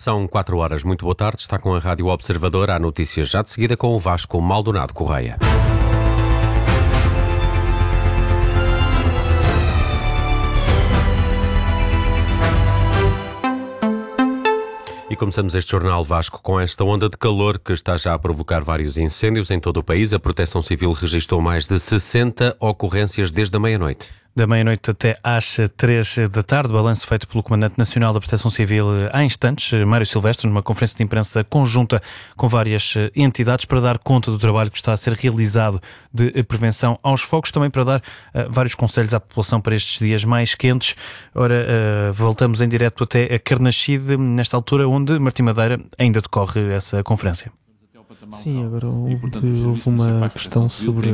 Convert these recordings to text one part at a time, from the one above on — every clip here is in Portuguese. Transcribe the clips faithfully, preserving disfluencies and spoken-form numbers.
São quatro horas. Muito boa tarde. Está com a Rádio Observador. Há notícias já de seguida com o Vasco Maldonado Correia. E começamos este jornal, Vasco, com esta onda de calor que está já a provocar vários incêndios em todo o país. A Proteção Civil registrou mais de sessenta ocorrências desde a meia-noite. Da meia-noite até às três da tarde, balanço feito pelo Comandante Nacional da Proteção Civil há instantes, Mário Silvestre, numa conferência de imprensa conjunta com várias entidades para dar conta do trabalho que está a ser realizado de prevenção aos fogos, também para dar uh, vários conselhos à população para estes dias mais quentes. Ora, uh, voltamos em direto até a Carnaxide, nesta altura onde Martim Madeira ainda decorre essa conferência. Sim, agora houve, houve uma questão sobre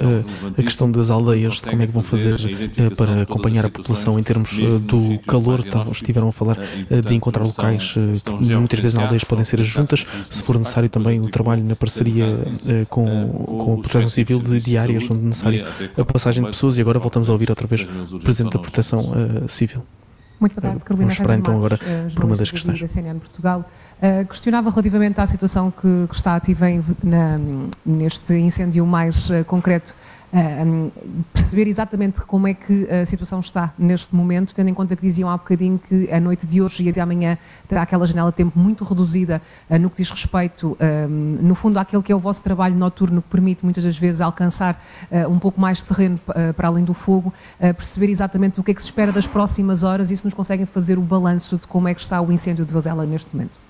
a, a questão das aldeias, de como é que vão fazer para acompanhar a população em termos do calor. Estiveram a falar de encontrar locais que muitas vezes nas aldeias podem ser as juntas, se for necessário também o trabalho na parceria com, com a Proteção Civil de, de áreas onde é necessário a passagem de pessoas. E agora voltamos a ouvir outra vez o Presidente da Proteção Civil. Muito boa tarde, Carolina. Vamos esperar então agora por uma das questões. Da C N N Portugal. Uh, questionava relativamente à situação que, que está ativa em, na, neste incêndio mais uh, concreto, uh, um, perceber exatamente como é que a situação está neste momento, tendo em conta que diziam há bocadinho que a noite de hoje e a de amanhã terá aquela janela de tempo muito reduzida uh, no que diz respeito, um, no fundo, àquele que é o vosso trabalho noturno, que permite muitas das vezes alcançar uh, um pouco mais de terreno uh, para além do fogo, uh, perceber exatamente o que é que se espera das próximas horas e se nos conseguem fazer o balanço de como é que está o incêndio de Vozela neste momento.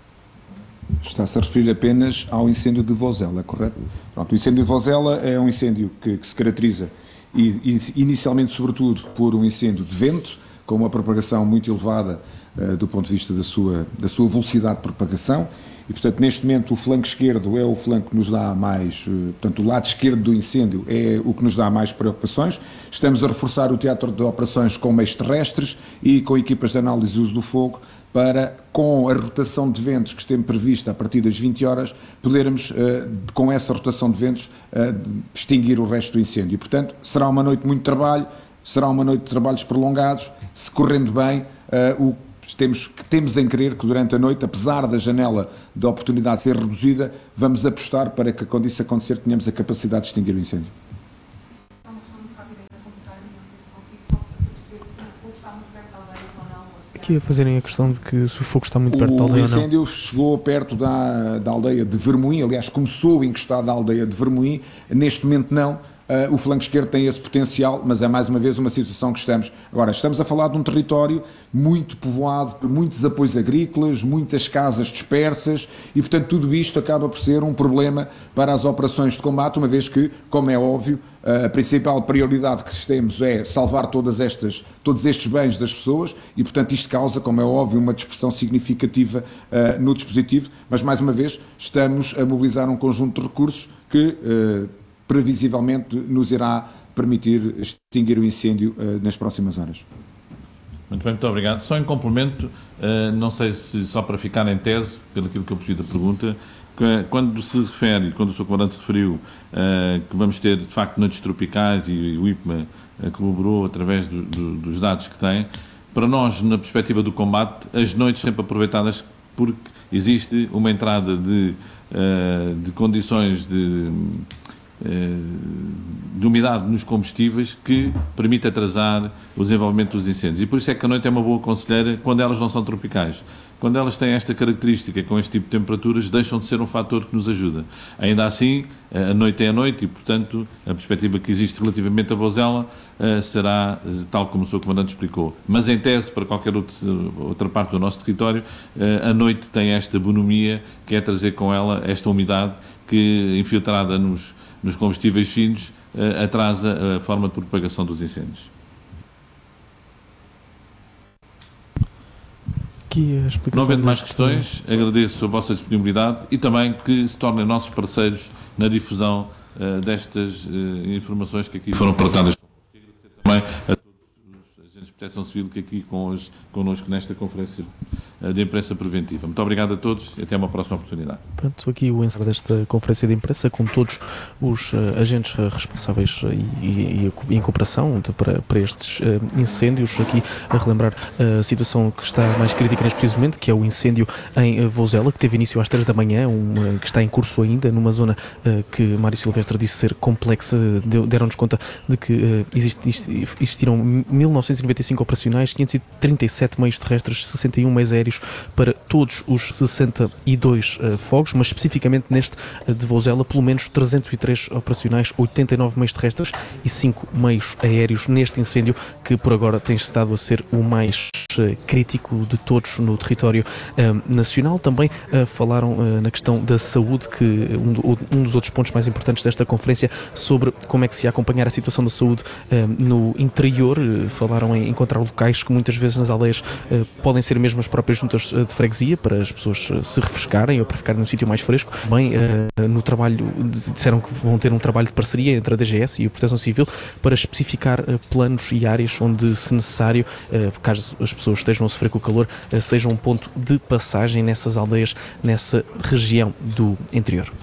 Está-se a referir apenas ao incêndio de Vozela, é correto? Pronto, o incêndio de Vozela é um incêndio que, que se caracteriza e, e, inicialmente, sobretudo, por um incêndio de vento, com uma propagação muito elevada uh, do ponto de vista da sua, da sua velocidade de propagação. E, portanto, neste momento o flanco esquerdo é o flanco que nos dá mais, uh, portanto, o lado esquerdo do incêndio é o que nos dá mais preocupações. Estamos a reforçar o teatro de operações com meios terrestres e com equipas de análise e uso do fogo, para, com a rotação de ventos que temos prevista a partir das vinte horas, podermos, uh, com essa rotação de ventos, uh, extinguir o resto do incêndio. E, portanto, será uma noite de muito trabalho, será uma noite de trabalhos prolongados, se correndo bem, uh, o temos, que temos em crer que durante a noite, apesar da janela de oportunidade ser reduzida, vamos apostar para que, quando isso acontecer, tenhamos a capacidade de extinguir o incêndio. Aqui a fazerem a questão de que se o fogo está muito perto da aldeia ou não. O incêndio chegou perto da, da aldeia de Vermoim, aliás começou encostado à aldeia de Vermoim, neste momento não, uh, o flanco esquerdo tem esse potencial, mas é mais uma vez uma situação que estamos... Agora, estamos a falar de um território muito povoado por muitos apoios agrícolas, muitas casas dispersas e, portanto, tudo isto acaba por ser um problema para as operações de combate, uma vez que, como é óbvio, a principal prioridade que temos é salvar todas estas, todos estes bens das pessoas e, portanto, isto causa, como é óbvio, uma dispersão significativa uh, no dispositivo, mas, mais uma vez, estamos a mobilizar um conjunto de recursos que, uh, previsivelmente, nos irá permitir extinguir o incêndio uh, nas próximas horas. Muito bem, muito obrigado. Só em complemento, uh, não sei se só para ficar em tese, pelo aquilo que eu percebi da pergunta, quando se refere, quando o senhor Comandante se referiu uh, que vamos ter, de facto, noites tropicais e, e o I P M A uh, corroborou através do, do, dos dados que tem, para nós, na perspectiva do combate, as noites sempre aproveitadas porque existe uma entrada de, uh, de condições de, uh, de umidade nos combustíveis que permite atrasar o desenvolvimento dos incêndios. E por isso é que a noite é uma boa conselheira quando elas não são tropicais. Quando elas têm esta característica, com este tipo de temperaturas, deixam de ser um fator que nos ajuda. Ainda assim, a noite é a noite e, portanto, a perspectiva que existe relativamente a Vozela será tal como o senhor Comandante explicou. Mas, em tese, para qualquer outra parte do nosso território, a noite tem esta bonomia, que é trazer com ela esta umidade que, infiltrada nos, nos combustíveis finos, atrasa a forma de propagação dos incêndios. Não havendo mais questões, agradeço a vossa disponibilidade e também que se tornem nossos parceiros na difusão uh, destas uh, informações que aqui foram partilhadas. Também a todos os agentes de proteção civil que aqui connosco nesta conferência uh, de imprensa preventiva. Muito obrigado a todos e até uma próxima oportunidade. Pronto, aqui o encerro desta conferência de imprensa com todos os uh, agentes uh, responsáveis uh, e, e, e em cooperação de, para, para estes uh, incêndios. Aqui a relembrar uh, a situação que está mais crítica neste preciso momento, que é o incêndio em uh, Vozela, que teve início às três da manhã, um, uh, que está em curso ainda, numa zona uh, que Mário Silvestre disse ser complexa. Deram-nos conta de que uh, existe, existiram mil novecentos e noventa e cinco operacionais, quinhentos e trinta e sete meios terrestres, sessenta e um meios aéreos para todos os sessenta e dois uh, fogos, mas especificamente neste uh, de Vozela, pelo menos trezentos e três operacionais, oitenta e nove meios terrestres e cinco meios aéreos neste incêndio, que por agora tem estado a ser o mais uh, crítico de todos no território uh, nacional. Também uh, falaram uh, na questão da saúde, que um, do, um dos outros pontos mais importantes desta conferência, sobre como é que se ia acompanhar a situação da saúde uh, no interior. Uh, falaram em encontrar locais que muitas vezes nas aldeias uh, podem ser mesmo as próprias juntas uh, de freguesia, para as pessoas uh, se refrescarem ou para ficarem num sítio mais fresco. Bem, uh, no trabalho, disseram que vão ter um trabalho de parceria entre a D G S e a Proteção Civil para especificar uh, planos e áreas onde, se necessário, uh, caso as pessoas estejam a sofrer com o calor, uh, seja um ponto de passagem nessas aldeias, nessa região do interior.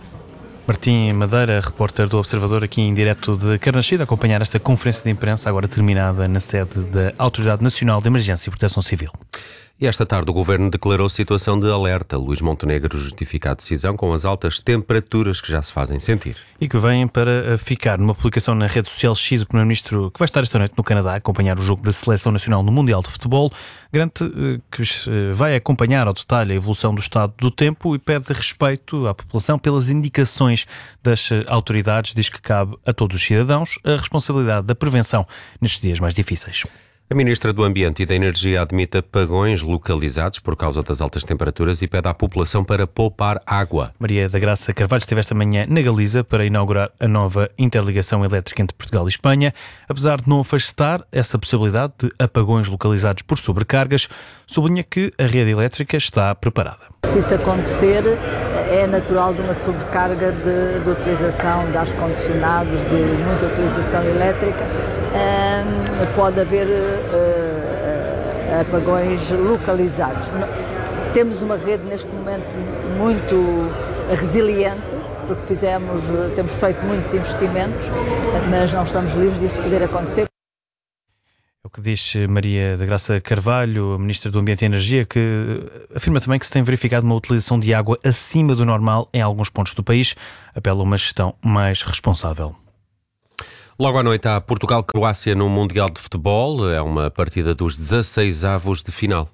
Martim Madeira, repórter do Observador, aqui em direto de Carnaxide, a acompanhar esta conferência de imprensa, agora terminada na sede da Autoridade Nacional de Emergência e Proteção Civil. E esta tarde o Governo declarou situação de alerta. Luís Montenegro justifica a decisão com as altas temperaturas que já se fazem sentir. E que vêm para ficar. Numa publicação na rede social X, o Primeiro-Ministro, que vai estar esta noite no Canadá a acompanhar o jogo da Seleção Nacional no Mundial de Futebol, garante que vai acompanhar ao detalhe a evolução do estado do tempo e pede respeito à população pelas indicações das autoridades. Diz que cabe a todos os cidadãos a responsabilidade da prevenção nestes dias mais difíceis. A Ministra do Ambiente e da Energia admite apagões localizados por causa das altas temperaturas e pede à população para poupar água. Maria da Graça Carvalho esteve esta manhã na Galiza para inaugurar a nova interligação elétrica entre Portugal e Espanha. Apesar de não afastar essa possibilidade de apagões localizados por sobrecargas, sublinha que a rede elétrica está preparada. Se isso acontecer, é natural de uma sobrecarga de, de utilização de ar-condicionados, de muita utilização elétrica. Um, pode haver uh, apagões localizados. Temos uma rede neste momento muito resiliente, porque fizemos, temos feito muitos investimentos, mas não estamos livres disso poder acontecer. É o que diz Maria da Graça Carvalho, a Ministra do Ambiente e Energia, que afirma também que se tem verificado uma utilização de água acima do normal em alguns pontos do país. Apela a uma gestão mais responsável. Logo à noite há Portugal-Croácia no Mundial de Futebol. É uma partida dos dezasseis avos de final.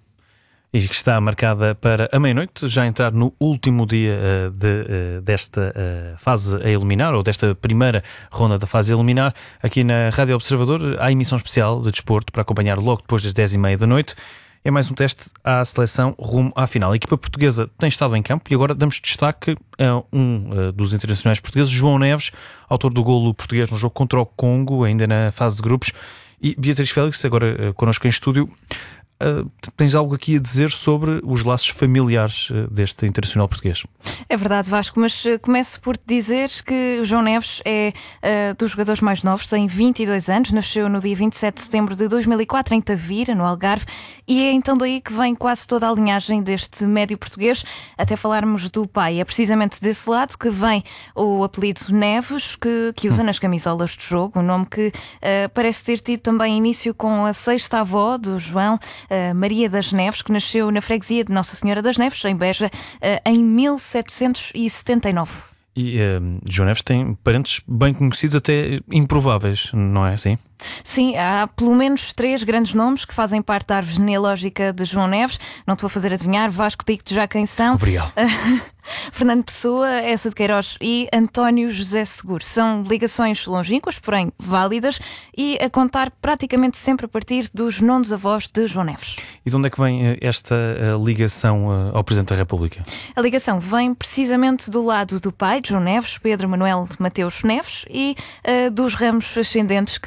E que está marcada para a meia-noite, já entrar no último dia uh, de, uh, desta uh, fase a eliminar, ou desta primeira ronda da fase a eliminar. Aqui na Rádio Observador há emissão especial de desporto para acompanhar logo depois das dez e meia da noite. É mais um teste à seleção rumo à final. A equipa portuguesa tem estado em campo e agora damos destaque a um uh, dos internacionais portugueses, João Neves, autor do golo português no jogo contra o Congo, ainda na fase de grupos. E Beatriz Félix, agora uh, connosco em estúdio. Uh, tens algo aqui a dizer sobre os laços familiares uh, deste internacional português? É verdade, Vasco, mas uh, começo por te dizer que o João Neves é uh, dos jogadores mais novos, tem vinte e dois anos, nasceu no dia vinte e sete de setembro de dois mil e quatro em Tavira, no Algarve, e é então daí que vem quase toda a linhagem deste médio português, até falarmos do pai. É precisamente desse lado que vem o apelido Neves, que, que usa nas camisolas de jogo, um nome que uh, parece ter tido também início com a sexta avó do João, Maria das Neves, que nasceu na freguesia de Nossa Senhora das Neves, em Beja, em mil setecentos e setenta e nove. E uh, João Neves tem parentes bem conhecidos, até improváveis, não é assim? Sim, há pelo menos três grandes nomes que fazem parte da árvore genealógica de João Neves. Não te vou fazer adivinhar, Vasco, digo-te já quem são. Obrigado. Fernando Pessoa, Essa de Queiroz e António José Seguro. São ligações longínquas, porém válidas, e a contar praticamente sempre a partir dos nonos avós de João Neves. E de onde é que vem esta ligação ao Presidente da República? A ligação vem precisamente do lado do pai de João Neves, Pedro Manuel Mateus Neves, e uh, dos ramos ascendentes que pertencem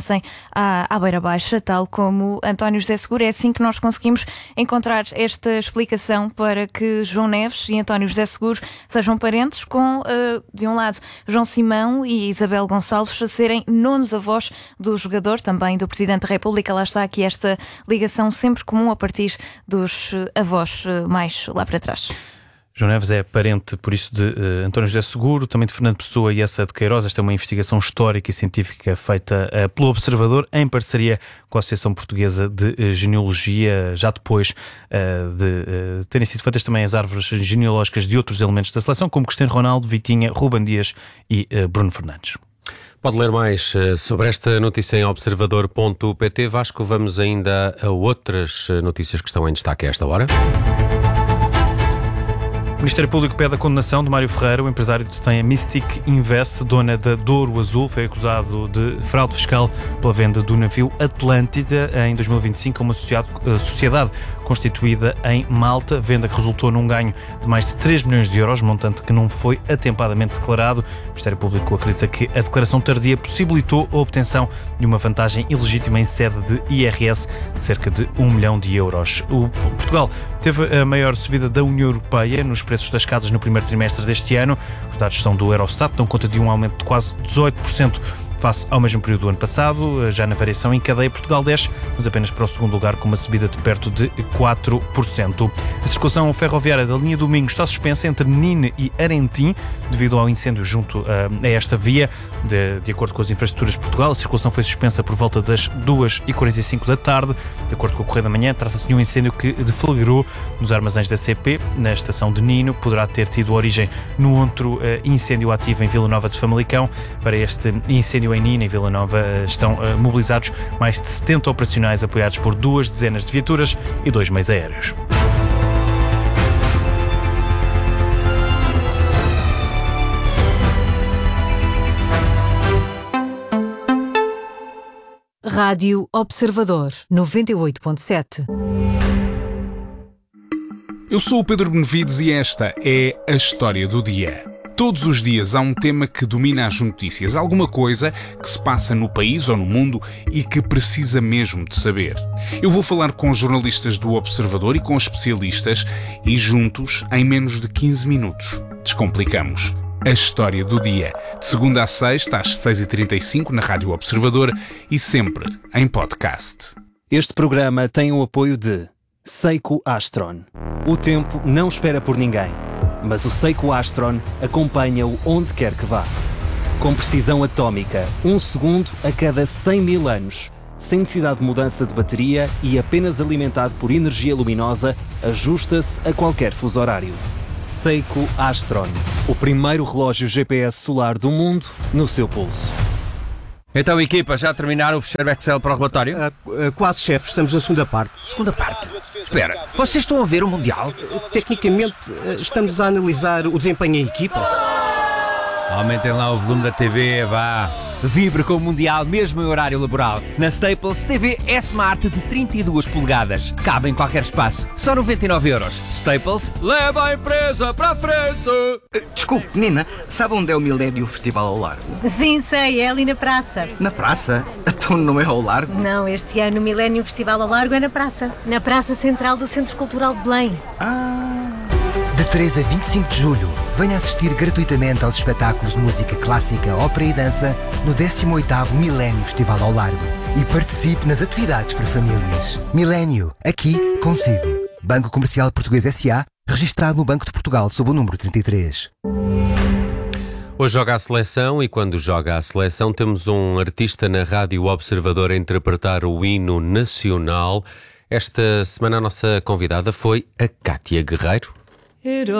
pertencem à, à Beira Baixa, tal como António José Seguro. É assim que nós conseguimos encontrar esta explicação para que João Neves e António José Seguro sejam parentes, com, uh, de um lado, João Simão e Isabel Gonçalves a serem nonos avós do jogador, também do Presidente da República. Lá está aqui esta ligação sempre comum a partir dos avós mais lá para trás. João Neves é parente, por isso, de uh, António José Seguro, também de Fernando Pessoa e essa de Queiroz. Esta é uma investigação histórica e científica feita uh, pelo Observador, em parceria com a Associação Portuguesa de uh, Genealogia, já depois uh, de uh, terem sido feitas também as árvores genealógicas de outros elementos da seleção, como Cristiano Ronaldo, Vitinha, Ruben Dias e uh, Bruno Fernandes. Pode ler mais sobre esta notícia em observador ponto pt. Vasco, vamos ainda a outras notícias que estão em destaque a esta hora. O Ministério Público pede a condenação de Mário Ferreira. O empresário detém a Mystic Invest, dona da Douro Azul, foi acusado de fraude fiscal pela venda do navio Atlântida em dois mil e vinte e cinco a uma sociedade constituída em Malta, venda que resultou num ganho de mais de três milhões de euros, montante que não foi atempadamente declarado. O Ministério Público acredita que a declaração tardia possibilitou a obtenção de uma vantagem ilegítima em sede de I R S de cerca de um milhão de euros. O Portugal teve a maior subida da União Europeia nos preços das casas no primeiro trimestre deste ano. Os dados são do Eurostat, dão conta de um aumento de quase dezoito por cento face ao mesmo período do ano passado. Já na variação em cadeia, Portugal desce, mas apenas para o segundo lugar, com uma subida de perto de quatro por cento. A circulação ferroviária da linha do Minho está suspensa entre Nine e Arentim, devido ao incêndio junto a esta via. De, de acordo com as infraestruturas de Portugal, a circulação foi suspensa por volta das duas e quarenta e cinco da tarde. De acordo com o Correio da Manhã, trata-se de um incêndio que deflagrou nos armazéns da C P, na estação de Nino. Poderá ter tido origem no outro uh, incêndio ativo em Vila Nova de Famalicão. Para este incêndio em Nino, em Vila Nova, estão uh, mobilizados mais de setenta operacionais apoiados por duas dezenas de viaturas e dois meios aéreos. Rádio Observador, noventa e oito ponto sete. Eu sou o Pedro Benevides e esta é a história do dia. Todos os dias há um tema que domina as notícias, alguma coisa que se passa no país ou no mundo e que precisa mesmo de saber. Eu vou falar com jornalistas do Observador e com especialistas e juntos, em menos de quinze minutos, descomplicamos a história do dia. De segunda a sexta, às seis e trinta e cinco, na Rádio Observador e sempre em podcast. Este programa tem o apoio de Seiko Astron. O tempo não espera por ninguém, mas o Seiko Astron acompanha-o onde quer que vá. Com precisão atómica, um segundo a cada cem mil anos, sem necessidade de mudança de bateria e apenas alimentado por energia luminosa, ajusta-se a qualquer fuso horário. Seiko Astron, o primeiro relógio G P S solar do mundo no seu pulso. Então, equipa, já terminaram o fecheiro Excel para o relatório? Uh, uh, quase, chefe. Estamos na segunda parte. Segunda parte? Espera, vocês estão a ver o Mundial? Uh, tecnicamente, uh, estamos a analisar o desempenho em equipa. Aumentem lá o volume da T V, vá. Vibre com o Mundial, mesmo em horário laboral. Na Staples, T V S-Smart de trinta e duas polegadas. Cabe em qualquer espaço. Só noventa e nove euros. Staples, leva a empresa para a frente! Uh, desculpe, menina, sabe onde é o Milênio Festival ao Largo? Sim, sei, é ali na praça. Na praça? Então não é ao Largo? Não, este ano o Milênio Festival ao Largo é na praça. Na Praça Central do Centro Cultural de Belém. Ah... De três a vinte e cinco de julho, venha assistir gratuitamente aos espetáculos de música clássica, ópera e dança no décimo oitavo Milênio Festival ao Largo e participe nas atividades para famílias. Milênio, aqui consigo. Banco Comercial Português S A, registrado no Banco de Portugal sob o número trinta e três. Hoje joga a seleção e quando joga a seleção temos um artista na Rádio Observador a interpretar o hino nacional. Esta semana a nossa convidada foi a Cátia Guerreiro.